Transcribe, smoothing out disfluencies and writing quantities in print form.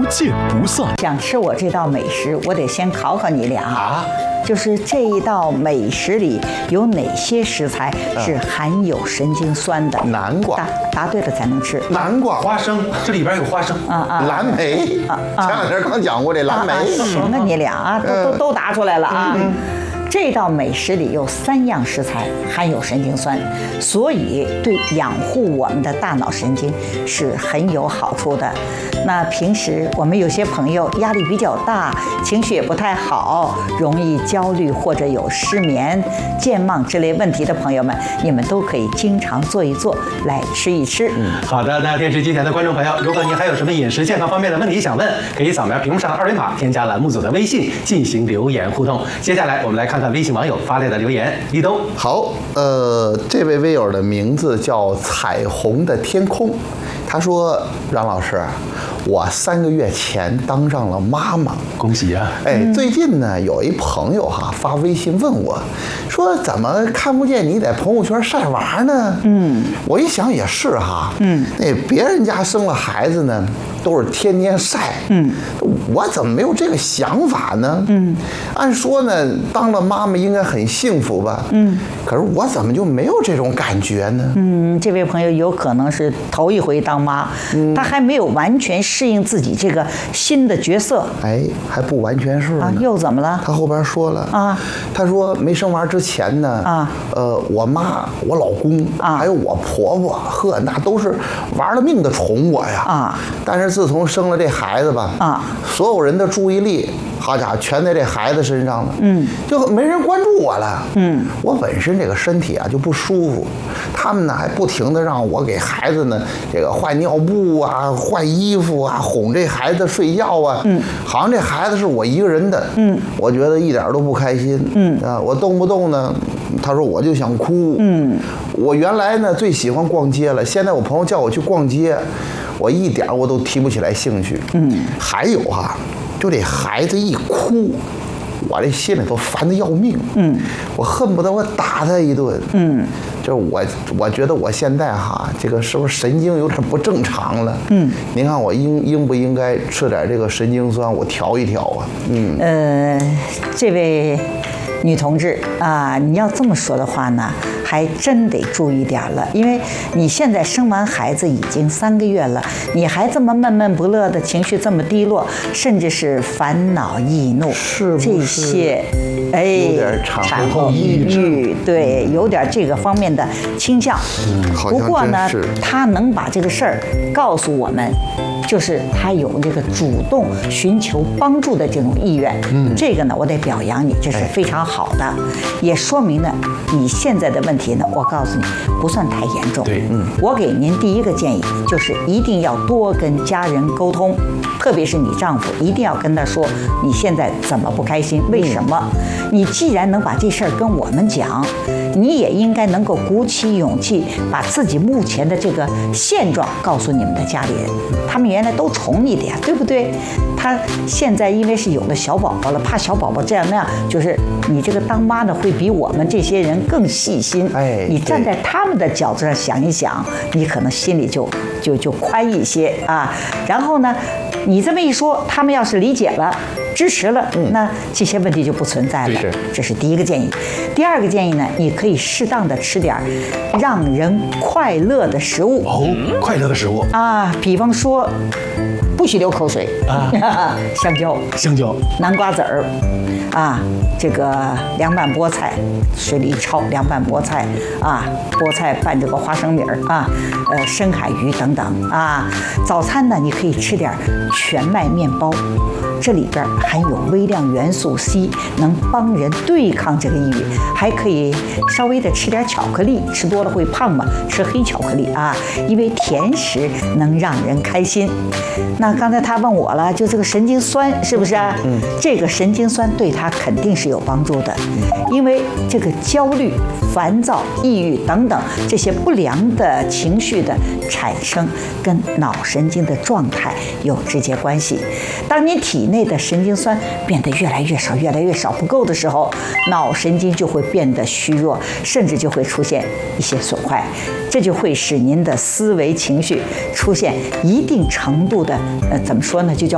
见不散。 想吃我这道美食，我得先考考你俩啊，就是这一道美食里有哪些食材是含有神经酸的？ 南瓜， 答对了才能吃。 南瓜、 花生，这里边有花生蓝莓。前两天刚讲过这蓝莓。 行啊，你俩啊，都答出来了啊。这道美食里有3样食材含有神经酸，所以对养护我们的大脑神经是很有好处的。那平时我们有些朋友压力比较大，情绪也不太好，容易焦虑或者有失眠、健忘之类问题的朋友们，你们都可以经常做一做，来吃一吃。 好的，那电视机前的观众朋友，如果您还有什么饮食健康方面的问题想问，可以扫描屏幕上的2维码，添加栏目组的微信进行留言互动。接下来我们来看看微信网友发来的留言。立冬， 好，这位微友的名字叫彩虹的天空，他说：“阮老师，我3个月前当上了妈妈， 恭喜啊！ 最近呢，有一朋友发微信问我，说怎么看不见你在朋友圈晒娃呢？我一想也是那别人家生了孩子呢，都是天天晒，我怎么没有这个想法呢？按说呢，当了妈妈应该很幸福吧？可是我怎么就没有这种感觉呢？ 这位朋友有可能是头一回当妈，他还没有完全适应自己这个新的角色。 还不完全是呢。 又怎么了？ 他后边说了他说没生娃之前呢，我妈、我老公还有我婆婆，那都是玩了命的宠我呀。但是自从生了这孩子吧，所有人的注意力，好家伙，全在这孩子身上了。就没人关注我了。我本身这个身体就不舒服，他们呢还不停的让我给孩子呢这个换尿布换衣服哄这孩子睡觉好像这孩子是我一个人的。我觉得一点都不开心。我动不动呢，他说我就想哭。我原来呢最喜欢逛街了，现在我朋友叫我去逛街，我一点我都提不起来兴趣。还有就这孩子一哭，我这心里头烦得要命。我恨不得我打他一顿。就是我觉得我现在这个是不是神经有点不正常了？您看我应不应该吃点这个神经酸，我调一调啊？ 这位女同志你要这么说的话呢，还真得注意点了，因为你现在生完孩子已经3个月了，你还这么闷闷不乐的，情绪这么低落，甚至是烦恼易怒， 是不是这些有点产后抑郁？ 对，有点这个方面的倾向。不过呢，他能把这个事儿告诉我们，就是他有这个主动寻求帮助的这种意愿。这个呢，我得表扬你，这是非常好的，也说明呢，你现在的问题呢，我告诉你不算太严重。 对， 我给您第一个建议就是一定要多跟家人沟通，特别是你丈夫，一定要跟他说你现在怎么不开心，为什么？你既然能把这事儿跟我们讲，你也应该能够鼓起勇气，把自己目前的这个现状告诉你们的家里人。他们原来都宠你的呀，对不对？他现在因为是有了小宝宝了，怕小宝宝这样那样，就是你这个当妈的会比我们这些人更细心。你站在他们的角度上想一想，你可能心里就宽一些然后呢，你这么一说，他们要是理解了、支持了，那这些问题就不存在了。这是第一个建议。第二个建议呢，你可以适当的吃点让人快乐的食物。 快乐的食物比方说不许流口水香蕉、南瓜籽儿这个凉拌菠菜，水里一焯凉拌菠菜菠菜拌这个花生米儿深海鱼等等早餐呢，你可以吃点全麦面包，这里边含有微量元素 C， 能帮人对抗这个抑郁。还可以稍微的吃点巧克力，吃多了会胖嘛，吃黑巧克力因为甜食能让人开心。那刚才他问我了，就这个神经酸是不是这个神经酸对他肯定是有帮助的，因为这个焦虑、烦躁、抑郁等等这些不良的情绪的产生跟脑神经的状态有直接关系。当你体内的神经酸变得越来越少不够的时候，脑神经就会变得虚弱，甚至就会出现一些损坏，这就会使您的思维情绪出现一定程度的怎么说呢，就叫